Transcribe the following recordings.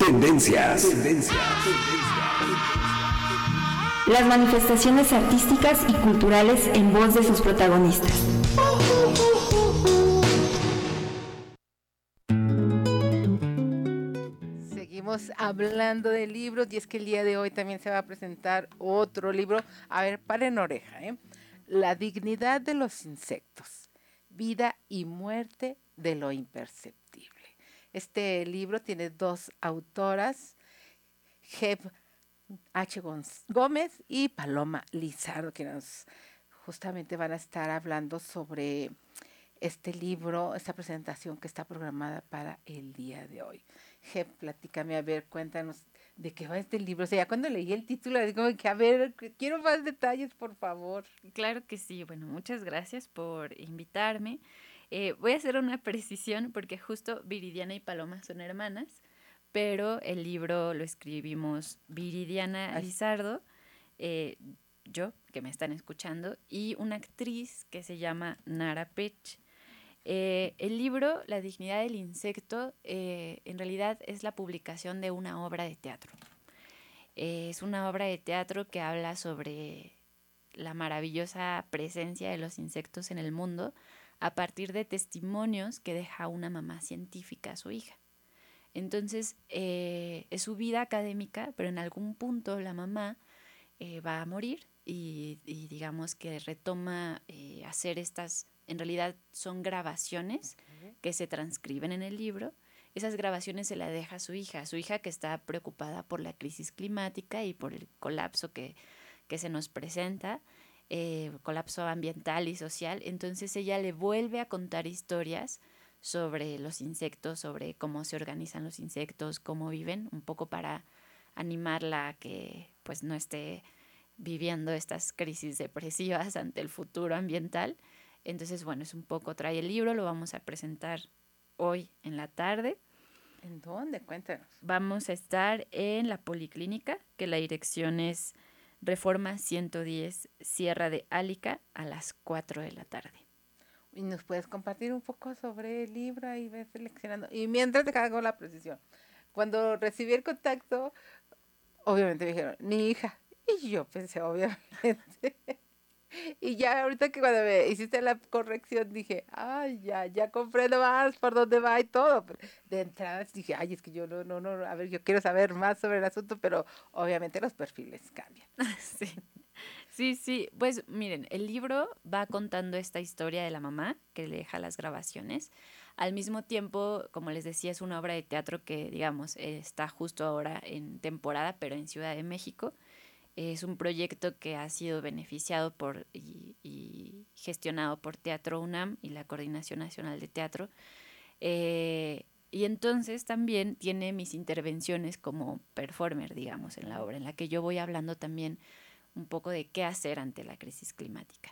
Tendencias. Las manifestaciones artísticas y culturales en voz de sus protagonistas. Seguimos hablando de libros y es que el día de hoy también se va a presentar otro libro. A ver, paren oreja, ¿eh? La dignidad de los insectos, vida y muerte de lo imperceptible. Este libro tiene dos autoras, Jeb H. Gómez y Paloma Lizardo, que nos justamente van a estar hablando sobre este libro, esta presentación que está programada para el día de hoy. Jeb, platícame, a ver, cuéntanos de qué va este libro. O sea, ya cuando leí el título, digo que, a ver, quiero más detalles, por favor. Claro que sí. Bueno, muchas gracias por invitarme. Voy a hacer una precisión porque justo Viridiana y Paloma son hermanas, pero el libro lo escribimos Viridiana Lizardo, yo, que me están escuchando, y una actriz que se llama Nara Pech. El libro, La dignidad del insecto, en realidad es la publicación de una obra de teatro. Es una obra de teatro que habla sobre la maravillosa presencia de los insectos en el mundo a partir de testimonios que deja una mamá científica a su hija. Entonces, es su vida académica, pero en algún punto la mamá va a morir y digamos que retoma hacer estas, en realidad son grabaciones que se transcriben en el libro. Esas grabaciones se las deja a su hija que está preocupada por la crisis climática y por el colapso que se nos presenta, colapso ambiental y social. Entonces ella le vuelve a contar historias sobre los insectos, sobre cómo se organizan los insectos, cómo viven, un poco para animarla a que pues no esté viviendo estas crisis depresivas ante el futuro ambiental. Entonces, bueno, es un poco, trae el libro, lo vamos a presentar hoy en la tarde. ¿En dónde? Cuéntanos. Vamos a estar en la Policlínica, que la dirección es Reforma 110, Sierra de Álica, a las 4 de la tarde. ¿Y nos puedes compartir un poco sobre el libro y ves seleccionando? Y mientras te hago la precisión, cuando recibí el contacto, obviamente me dijeron, mi hija. Y yo pensé, obviamente. Y ya ahorita que cuando me hiciste la corrección dije, ay, ya comprendo más por dónde va y todo. De entrada dije, ay, es que yo no, a ver, yo quiero saber más sobre el asunto, pero obviamente los perfiles cambian. Sí, pues miren, el libro va contando esta historia de la mamá que le deja las grabaciones. Al mismo tiempo, como les decía, es una obra de teatro que, digamos, está justo ahora en temporada, pero en Ciudad de México. Es un proyecto que ha sido beneficiado por y gestionado por Teatro UNAM y la Coordinación Nacional de Teatro. Y entonces también tiene mis intervenciones como performer, digamos, en la obra, en la que yo voy hablando también un poco de qué hacer ante la crisis climática.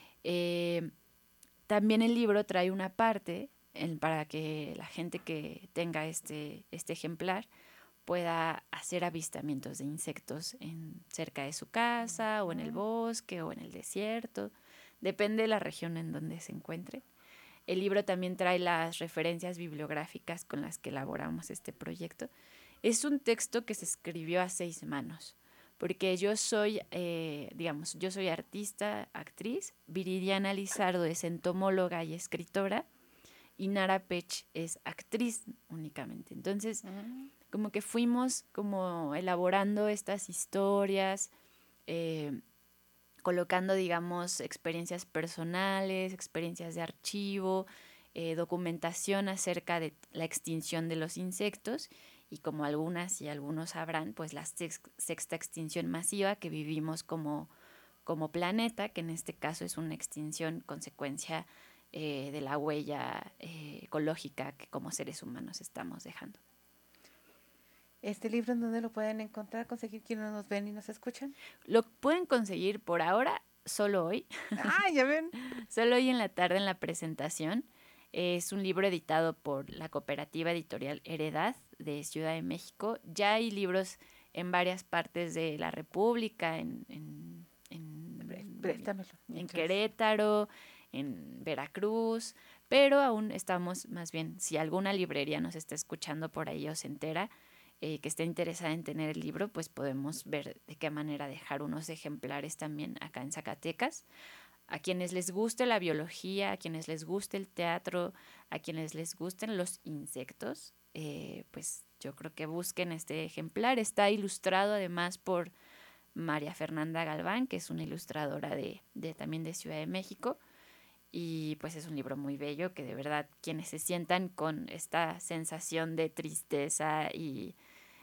También el libro trae una parte para que la gente que tenga este ejemplar pueda hacer avistamientos de insectos cerca de su casa o en el bosque o en el desierto, depende de la región en donde se encuentre. El libro también trae las referencias bibliográficas con las que elaboramos este proyecto. Es un texto que se escribió a 6 manos, porque yo soy, yo soy artista, actriz, Viridiana Lizardo es entomóloga y escritora, y Nara Pech es actriz únicamente. Entonces, como que fuimos como elaborando estas historias, colocando, digamos, experiencias personales, experiencias de archivo, documentación acerca de la extinción de los insectos y como algunas y algunos sabrán, pues la sexta extinción masiva que vivimos como planeta, que en este caso es una extinción consecuencia de la huella ecológica que como seres humanos estamos dejando. ¿Este libro en dónde lo pueden encontrar, conseguir quienes nos ven y nos escuchan? Lo pueden conseguir por ahora, solo hoy. ¡Ah, ya ven! Solo hoy en la tarde en la presentación. Es un libro editado por la cooperativa editorial Heredad de Ciudad de México. Ya hay libros en varias partes de la República, en Querétaro, en Veracruz, pero aún estamos, más bien, si alguna librería nos está escuchando por ahí o se entera, que esté interesada en tener el libro, pues podemos ver de qué manera dejar unos ejemplares también acá en Zacatecas. A quienes les guste la biología, a quienes les guste el teatro, a quienes les gusten los insectos, pues yo creo que busquen este ejemplar. Está ilustrado además por María Fernanda Galván, que es una ilustradora también de Ciudad de México. Y pues es un libro muy bello que de verdad quienes se sientan con esta sensación de tristeza y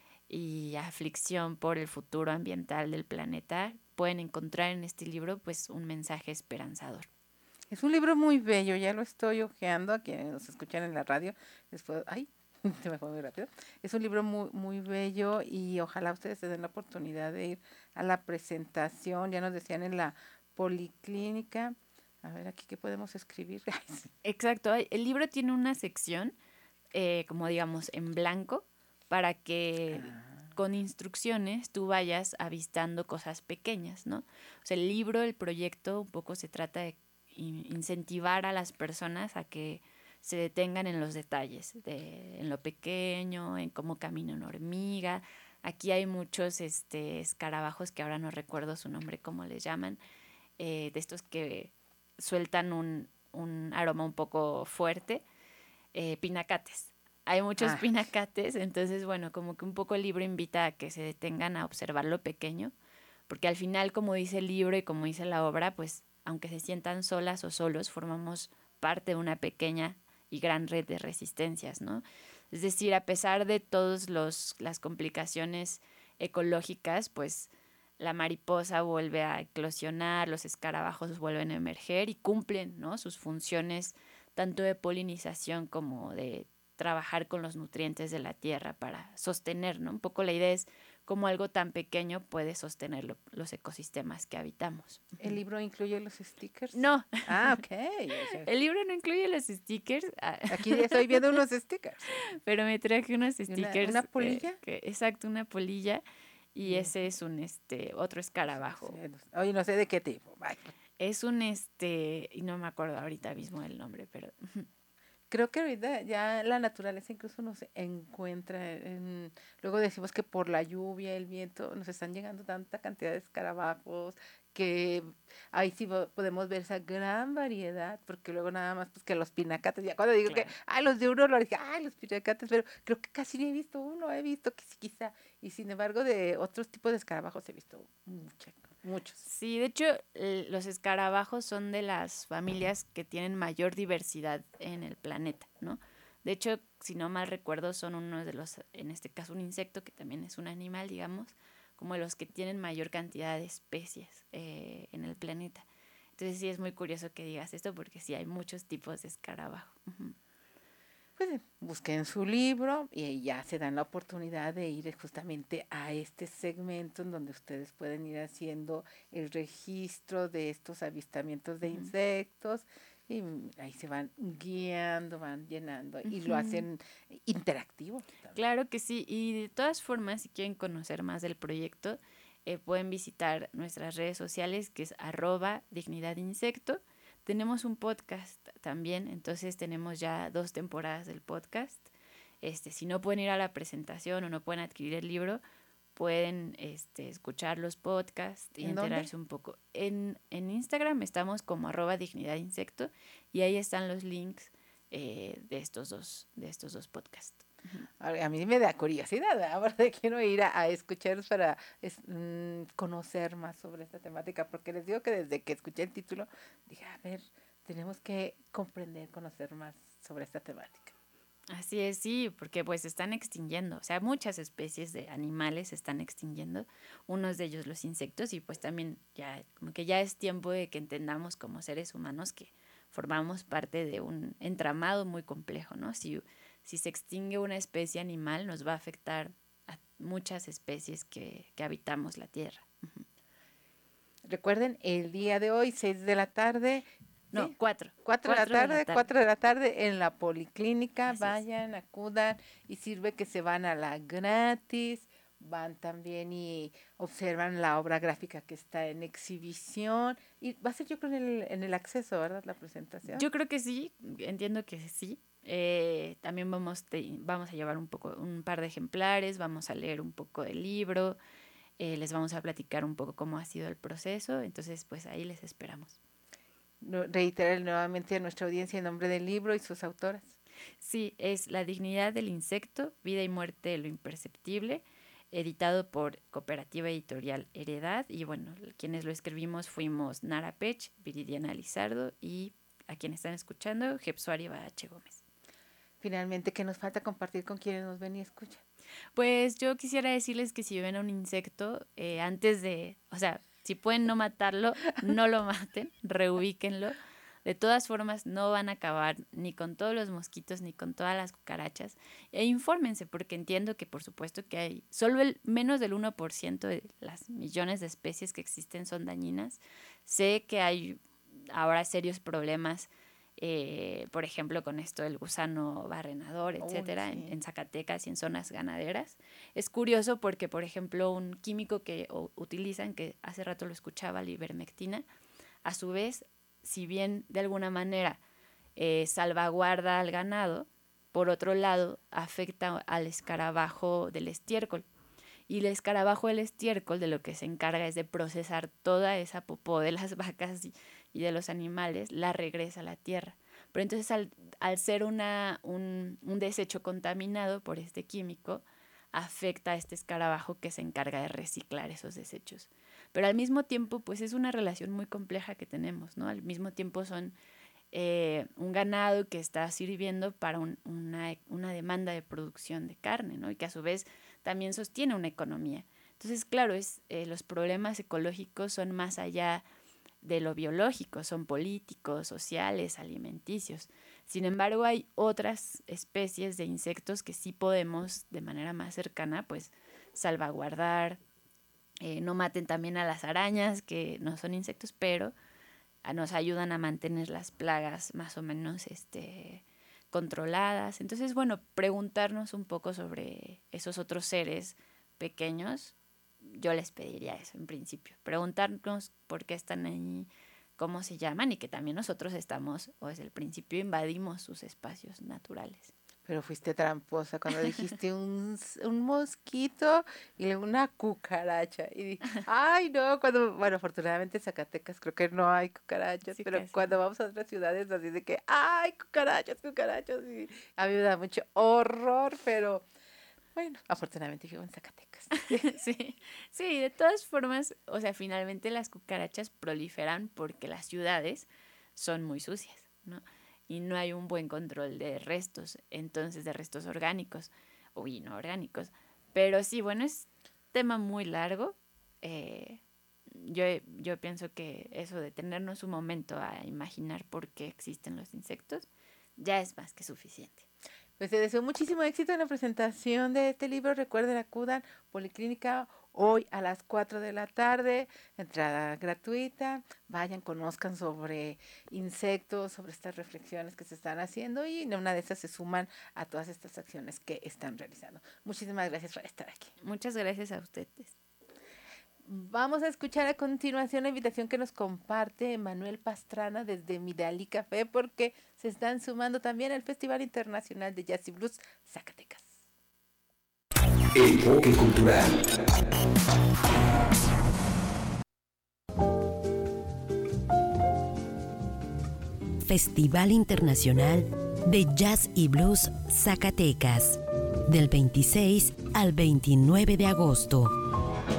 aflicción por el futuro ambiental del planeta, pueden encontrar en este libro pues un mensaje esperanzador. Es un libro muy bello, ya lo estoy hojeando a quienes nos escuchan en la radio. Después, se me fue muy rápido. Es un libro muy, muy bello y ojalá ustedes se den la oportunidad de ir a la presentación. Ya nos decían en la policlínica. A ver, aquí, ¿qué podemos escribir? Exacto, el libro tiene una sección, como digamos, en blanco, para que con instrucciones tú vayas avistando cosas pequeñas, ¿no? O sea, el libro, el proyecto, un poco se trata de incentivar a las personas a que se detengan en los detalles, en lo pequeño, en cómo camina una hormiga. Aquí hay muchos escarabajos que ahora no recuerdo su nombre, cómo les llaman, de estos que sueltan un aroma un poco fuerte, pinacates. Hay muchos pinacates, entonces, bueno, como que un poco el libro invita a que se detengan a observar lo pequeño, porque al final, como dice el libro y como dice la obra, pues, aunque se sientan solas o solos, formamos parte de una pequeña y gran red de resistencias, ¿no? Es decir, a pesar de todas las complicaciones ecológicas, pues, la mariposa vuelve a eclosionar, los escarabajos vuelven a emerger y cumplen, ¿no?, sus funciones tanto de polinización como de trabajar con los nutrientes de la tierra para sostener, ¿no? Un poco la idea es cómo algo tan pequeño puede sostener los ecosistemas que habitamos. ¿El libro incluye los stickers? No. Ok. El libro no incluye los stickers. Aquí estoy viendo unos stickers. Pero me traje unos stickers. ¿Una polilla? Exacto, una polilla. Y ese es un otro escarabajo. Oye, no sé de qué tipo. Es un y no me acuerdo ahorita mismo el nombre, pero creo que ahorita ya la naturaleza incluso nos encuentra luego decimos que por la lluvia, el viento, nos están llegando tanta cantidad de escarabajos que ahí sí podemos ver esa gran variedad, porque luego nada más pues que los pinacates, ya cuando digo claro. Que los de uno lo dije, los pinacates, pero creo que casi no he visto uno, he visto que sí quizá, y sin embargo de otros tipos de escarabajos he visto muchos. Sí, de hecho, los escarabajos son de las familias que tienen mayor diversidad en el planeta, ¿no? De hecho, si no mal recuerdo, son uno de los, en este caso un insecto, que también es un animal, digamos, como los que tienen mayor cantidad de especies en el planeta. Entonces sí es muy curioso que digas esto, porque sí hay muchos tipos de escarabajo. Uh-huh. Pues busquen su libro y ya se dan la oportunidad de ir justamente a este segmento en donde ustedes pueden ir haciendo el registro de estos avistamientos de insectos y ahí se van guiando, van llenando y lo hacen interactivo. También. Claro que sí, y de todas formas, si quieren conocer más del proyecto, pueden visitar nuestras redes sociales, que es @dignidadinsecto. Tenemos un podcast también, entonces tenemos ya 2 temporadas del podcast. Si no pueden ir a la presentación o no pueden adquirir el libro, pueden escuchar los podcasts y enterarse un poco. En Instagram estamos como @dignidadinsecto y ahí están los links de estos dos podcasts. A mí me da curiosidad, ahora quiero ir a escucharlos para conocer más sobre esta temática, porque les digo que desde que escuché el título dije, a ver, tenemos que comprender, conocer más sobre esta temática. Así es, sí, porque pues se están extinguiendo, o sea, muchas especies de animales se están extinguiendo, unos de ellos los insectos, y pues también ya, como que ya es tiempo de que entendamos como seres humanos que formamos parte de un entramado muy complejo, ¿no? Si se extingue una especie animal, nos va a afectar a muchas especies que habitamos la Tierra. Uh-huh. Recuerden, el día de hoy, 6 de la tarde. No, ¿sí? 4. 4 de la tarde, 4 de la tarde en la policlínica. Así vayan, acudan y sirve que se van a la gratis. Van también y observan la obra gráfica que está en exhibición. Y va a ser yo creo en el acceso, ¿verdad? La presentación. Yo creo que sí, entiendo que sí. También vamos a llevar un par de ejemplares, vamos a leer un poco del libro, les vamos a platicar un poco cómo ha sido el proceso, entonces pues ahí les esperamos. Reiterar nuevamente a nuestra audiencia el nombre del libro y sus autoras. Sí, es La dignidad del insecto, vida y muerte de lo imperceptible, editado por Cooperativa Editorial Heredad, y bueno, quienes lo escribimos fuimos Nara Pech, Viridiana Lizardo y a quienes están escuchando, Jepsuari Bache Gómez. Finalmente, ¿qué nos falta compartir con quienes nos ven y escuchan? Pues yo quisiera decirles que si ven a un insecto, si pueden no matarlo, no lo maten, reubíquenlo. De todas formas, no van a acabar ni con todos los mosquitos ni con todas las cucarachas. E infórmense, porque entiendo que por supuesto que hay solo menos del 1% de las millones de especies que existen son dañinas. Sé que hay ahora serios problemas, por ejemplo, con esto del gusano barrenador, etcétera, sí, en Zacatecas y en zonas ganaderas. Es curioso porque, por ejemplo, un químico que utilizan, que hace rato lo escuchaba, la ivermectina, a su vez, si bien de alguna manera salvaguarda al ganado, por otro lado afecta al escarabajo del estiércol. Y el escarabajo del estiércol de lo que se encarga es de procesar toda esa popó de las vacas y de los animales, la regresa a la tierra. Pero entonces al ser un desecho contaminado por este químico, afecta a este escarabajo que se encarga de reciclar esos desechos. Pero al mismo tiempo, pues es una relación muy compleja que tenemos, ¿no? Al mismo tiempo son un ganado que está sirviendo para una demanda de producción de carne, ¿no? Y que a su vez también sostiene una economía. Entonces, claro, los problemas ecológicos son más allá de lo biológico, son políticos, sociales, alimenticios. Sin embargo, hay otras especies de insectos que sí podemos, de manera más cercana, pues salvaguardar. No maten también a las arañas, que no son insectos, pero nos ayudan a mantener las plagas más o menos controladas. Entonces, bueno, preguntarnos un poco sobre esos otros seres pequeños, yo les pediría eso en principio. Preguntarnos por qué están ahí, cómo se llaman y que también nosotros estamos, o desde el principio invadimos sus espacios naturales. Pero fuiste tramposa cuando dijiste un mosquito y luego una cucaracha. Y dije, ay, no, bueno, afortunadamente en Zacatecas creo que no hay cucarachas, sí, pero cuando vamos a otras ciudades así de que, ay, cucarachas. Y a mí me da mucho horror, pero bueno, afortunadamente vivo en Zacatecas. Sí, de todas formas, o sea, finalmente las cucarachas proliferan porque las ciudades son muy sucias, ¿no? Y no hay un buen control de restos, entonces de restos orgánicos o inorgánicos. Pero sí, bueno, es tema muy largo. Yo pienso que eso de tenernos un momento a imaginar por qué existen los insectos ya es más que suficiente. Pues te deseo muchísimo éxito en la presentación de este libro. Recuerden, acudan Policlínica hoy a las 4 de la tarde, entrada gratuita. Vayan, conozcan sobre insectos, sobre estas reflexiones que se están haciendo y en una de esas se suman a todas estas acciones que están realizando. Muchísimas gracias por estar aquí. Muchas gracias a ustedes. Vamos a escuchar a continuación la invitación que nos comparte Manuel Pastrana desde Midalí Café, porque se están sumando también al Festival Internacional de Jazz y Blues Zacatecas. Enfoque cultural. Festival Internacional de Jazz y Blues Zacatecas, del 26 al 29 de agosto.